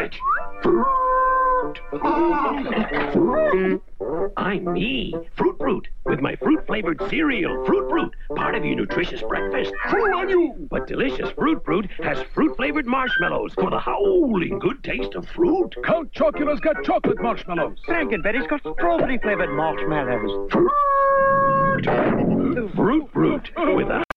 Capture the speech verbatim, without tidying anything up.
it. Fruit. Fruit. I'm me, Fruit Brute, with my fruit-flavored cereal, Fruit Brute, part of your nutritious breakfast. Fruit on you! But delicious Fruit Brute has fruit-flavored marshmallows for the howling good taste of fruit. Count Chocula's got chocolate marshmallows. Frankenberry's got strawberry-flavored marshmallows. Fruit. Fruit Brute with a